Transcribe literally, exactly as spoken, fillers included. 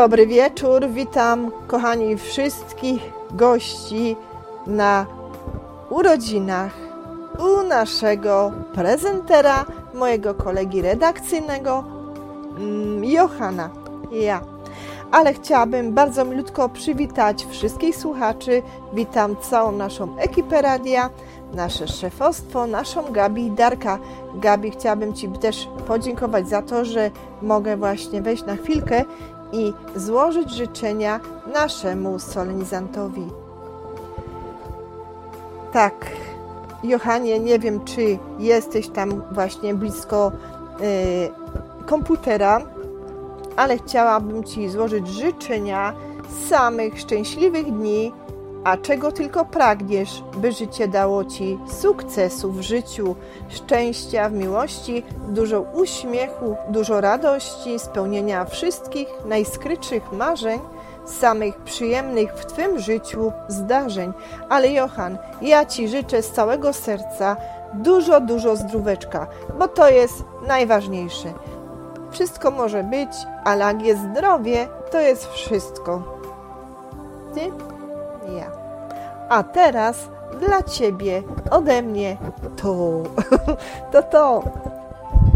Dobry wieczór, witam kochani wszystkich gości na urodzinach u naszego prezentera, mojego kolegi redakcyjnego, Johana, ja. Ale chciałabym bardzo milutko przywitać wszystkich słuchaczy. Witam całą naszą ekipę radia, nasze szefostwo, naszą Gabi i Darka. Gabi, chciałabym Ci też podziękować za to, że mogę właśnie wejść na chwilkę i złożyć życzenia naszemu solenizantowi. Tak, Johanie, nie wiem, czy jesteś tam właśnie blisko y, komputera, ale chciałabym Ci złożyć życzenia samych szczęśliwych dni, a czego tylko pragniesz, by życie dało Ci sukcesu w życiu, szczęścia w miłości, dużo uśmiechu, dużo radości, spełnienia wszystkich najskrytszych marzeń, samych przyjemnych w Twym życiu zdarzeń. Ale Johan, ja Ci życzę z całego serca dużo, dużo zdróweczka, bo to jest najważniejsze. Wszystko może być, ale jak jest zdrowie, to jest wszystko. Ty? Ja. A teraz dla Ciebie ode mnie to, to, to.